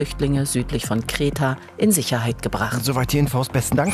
Flüchtlinge südlich von Kreta in Sicherheit gebracht. Soweit die Infos. Besten Dank.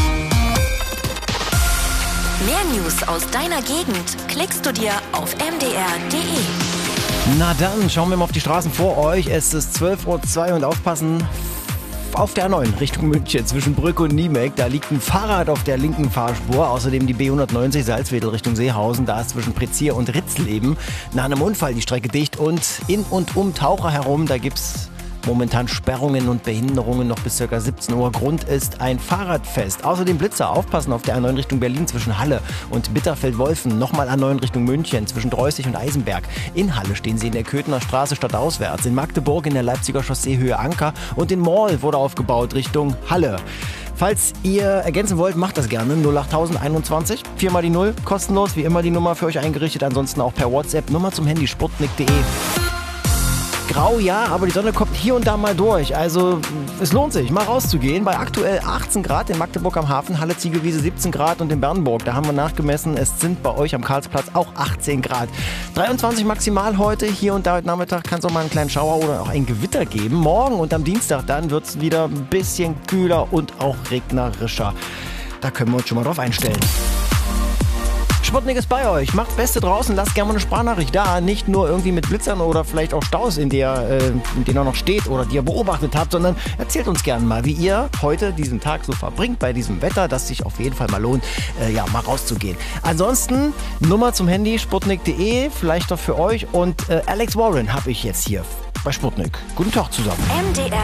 Mehr News aus deiner Gegend klickst du dir auf mdr.de. Na dann, schauen wir mal auf die Straßen vor euch. Es ist 12:02 Uhr und aufpassen. Auf der A9 Richtung München zwischen Brück und Niemeck, da liegt ein Fahrrad auf der linken Fahrspur. Außerdem die B190 Salzwedel Richtung Seehausen, da ist zwischen Prezier und Ritzleben nach einem Unfall die Strecke dicht. Und in und um Taucher herum, da gibt's momentan Sperrungen und Behinderungen noch bis ca. 17 Uhr. Grund ist ein Fahrradfest. Außerdem Blitzer, aufpassen auf der A9 Richtung Berlin zwischen Halle und Bitterfeld-Wolfen. Nochmal A9 Richtung München zwischen Dreußig und Eisenberg. In Halle stehen sie in der Köthener Straße stadtauswärts. In Magdeburg in der Leipziger Chaussee Höhe Anker. Und in Mall wurde aufgebaut Richtung Halle. Falls ihr ergänzen wollt, macht das gerne. 08021, 4 mal die 0, kostenlos. Wie immer die Nummer für euch eingerichtet. Ansonsten auch per WhatsApp. Nummer zum Handy sputnik.de. Grau, ja, aber die Sonne kommt hier und da mal durch. Also es lohnt sich, mal rauszugehen. Bei aktuell 18 Grad in Magdeburg am Hafen, Halle Ziegelwiese 17 Grad und in Bernburg, da haben wir nachgemessen, es sind bei euch am Karlsplatz auch 18 Grad. 23 maximal heute, hier und da heute Nachmittag kann es auch mal einen kleinen Schauer oder auch ein Gewitter geben. Morgen und am Dienstag dann wird es wieder ein bisschen kühler und auch regnerischer. Da können wir uns schon mal drauf einstellen. Sputnik ist bei euch. Macht Beste draußen. Lasst gerne mal eine Sprachnachricht da. Nicht nur irgendwie mit Blitzern oder vielleicht auch Staus, in denen er noch steht oder die ihr beobachtet habt, sondern erzählt uns gerne mal, wie ihr heute diesen Tag so verbringt bei diesem Wetter, dass sich auf jeden Fall mal lohnt, mal rauszugehen. Ansonsten Nummer zum Handy sputnik.de, vielleicht doch für euch. Und Alex Warren habe ich jetzt hier bei Sputnik. Guten Tag zusammen. MDR